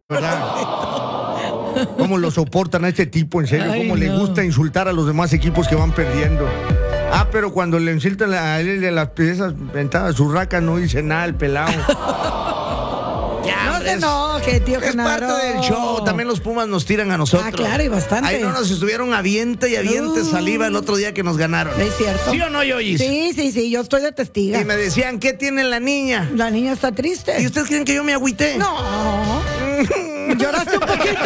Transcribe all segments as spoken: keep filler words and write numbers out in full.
¿verdad? ¿Cómo lo soportan a este tipo, en serio? Ay, ¿Cómo no. le gusta insultar a los demás equipos que van perdiendo? Ah, pero cuando le insultan a él de las piezas ventadas, su raca no dice nada, el pelado. Ya, No se es- enoje, tío Es Genaro. parte del show. También los Pumas nos tiran a nosotros. Ah, claro, y bastante. Ahí no nos estuvieron aviente y aviente Uh. saliva el otro día que nos ganaron. ¿Es cierto? ¿Sí o no, Yoyis? Sí, sí, sí, yo estoy de testiga. Y me decían, ¿qué tiene la niña? La niña está triste. ¿Y ustedes creen que yo me agüité? No. Lloraste un poquito.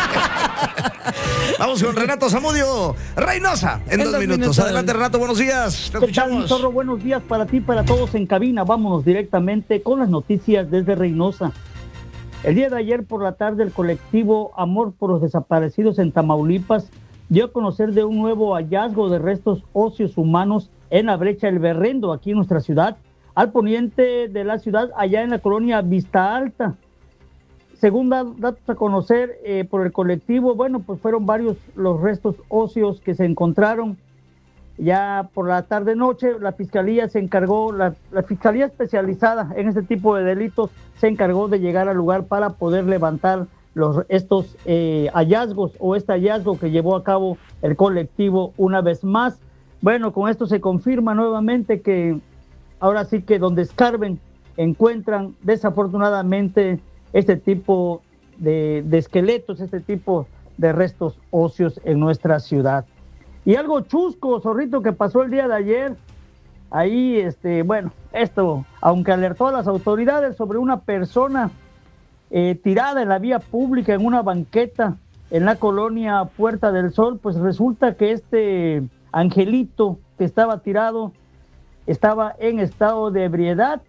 Vamos con Renato Zamudio Reynosa en, En dos, dos minutos. minutos. Adelante, Renato, buenos días. Te ¿Qué tal, escuchamos. Zorro? Buenos días para ti, para todos en cabina. Vámonos directamente con las noticias desde Reynosa. El día de ayer por la tarde, el colectivo Amor por los Desaparecidos en Tamaulipas dio a conocer de un nuevo hallazgo de restos óseos humanos en la brecha El Berrendo, aquí en nuestra ciudad, al poniente de la ciudad, allá en la colonia Vista Alta. Según da- datos a conocer eh, por el colectivo, bueno, pues fueron varios los restos óseos que se encontraron. Ya por la tarde-noche, la Fiscalía se encargó, la, la Fiscalía especializada en este tipo de delitos se encargó de llegar al lugar para poder levantar los, estos eh, hallazgos o este hallazgo que llevó a cabo el colectivo una vez más. Bueno, con esto se confirma nuevamente que ahora sí que donde escarben encuentran desafortunadamente este tipo de, de esqueletos, este tipo de restos óseos en nuestra ciudad. Y algo chusco, Zorrito, que pasó el día de ayer, ahí, este, bueno, esto, aunque alertó a las autoridades sobre una persona eh, tirada en la vía pública en una banqueta en la colonia Puerta del Sol, pues resulta que este angelito que estaba tirado estaba en estado de ebriedad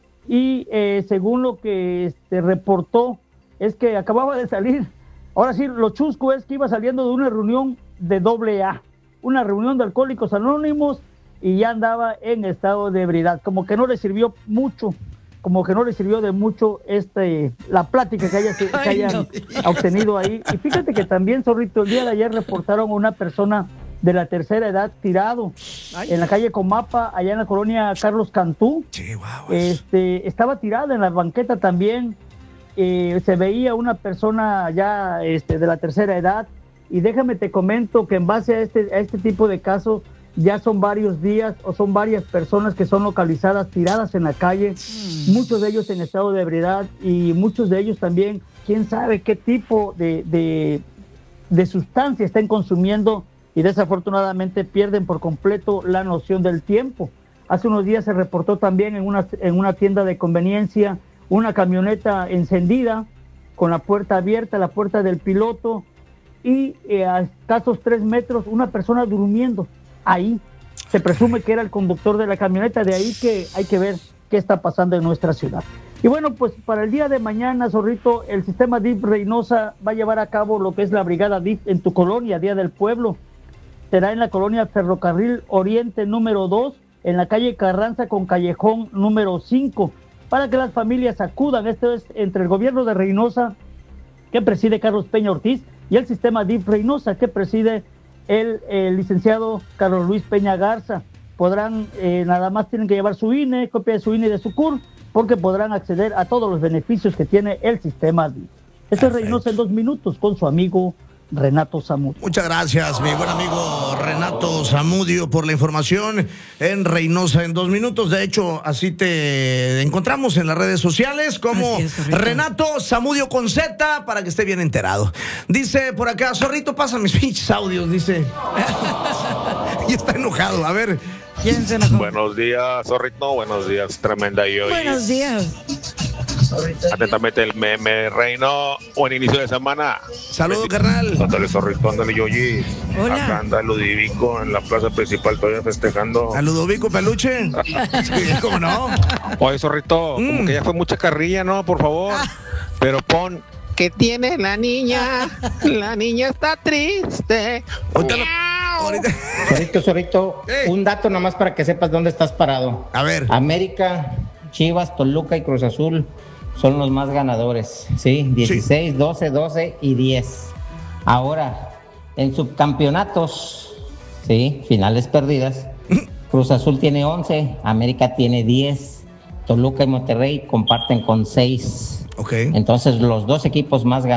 y eh, según lo que este, reportó, es que acababa de salir. Ahora sí, lo chusco es que iba saliendo de una reunión de doble A, una reunión de Alcohólicos Anónimos, y ya andaba en estado de ebriedad. Como que no le sirvió mucho, como que no le sirvió de mucho este la plática que, haya, que Ay, hayan no. obtenido ahí. Y fíjate que también, Zorrito, el día de ayer reportaron a una persona de la tercera edad tirado Ay. en la calle Comapa, allá en la colonia Carlos Cantú. Chihuahua. Este, estaba tirada en la banqueta también. Eh, se veía una persona ya este, de la tercera edad, y déjame te comento que en base a este, a este tipo de casos ya son varios días o son varias personas que son localizadas tiradas en la calle, mm. muchos de ellos en estado de ebriedad y muchos de ellos también, quién sabe qué tipo de, de, de sustancia estén consumiendo, y desafortunadamente pierden por completo la noción del tiempo. Hace unos días se reportó también en una, en una tienda de conveniencia una camioneta encendida con la puerta abierta, la puerta del piloto, y eh, a escasos tres metros una persona durmiendo ahí. Se presume que era el conductor de la camioneta, de ahí que hay que ver qué está pasando en nuestra ciudad. Y bueno, pues para el día de mañana, Zorrito, el sistema D I F Reynosa va a llevar a cabo lo que es la brigada D I F en tu colonia, Día del Pueblo. Será en la colonia Ferrocarril Oriente número dos, en la calle Carranza con Callejón número cinco, para que las familias acudan. Esto es entre el gobierno de Reynosa, que preside Carlos Peña Ortiz, y el sistema D I F Reynosa, que preside el, el licenciado Carlos Luis Peña Garza. Podrán, eh, nada más tienen que llevar su I N E, copia de su I N E y de su C U R, porque podrán acceder a todos los beneficios que tiene el sistema D I F. Esto es Reynosa en dos minutos con su amigo Renato Zamudio. Muchas gracias, mi buen amigo Renato Zamudio, por la información en Reynosa en dos minutos. De hecho, así te encontramos en las redes sociales como Así es, Zorrito. Renato Zamudio con Z, para que esté bien enterado. Dice por acá, Zorrito, pasa mis pinches audios, dice. Y está enojado, a ver. ¿Quién se enojó? Buenos días, Zorrito. Buenos días, tremenda y hoy. Buenos días. Atentamente el meme reino. Buen inicio de semana. Saludos, carnal. Ándale, Zorrito, ándale, Yoyi. Hola. Acá anda Ludivico en la plaza principal todavía festejando. A Ludovico Peluche. Sí, ¿cómo no? Oye, Zorrito, Mm. como que ya fue mucha carrilla, ¿no? Por favor. Pero pon. ¿Qué tiene la niña? La niña está triste. Ahorita lo- ahorita- Zorrito, Zorrito, Ey. un dato nomás para que sepas dónde estás parado. A ver. América, Chivas, Toluca y Cruz Azul son los más ganadores, ¿sí? dieciséis, doce, doce y diez. Ahora, en subcampeonatos, ¿sí? Finales perdidas, Cruz Azul tiene once, América tiene diez, Toluca y Monterrey comparten con seis. Ok. Entonces, los dos equipos más ganados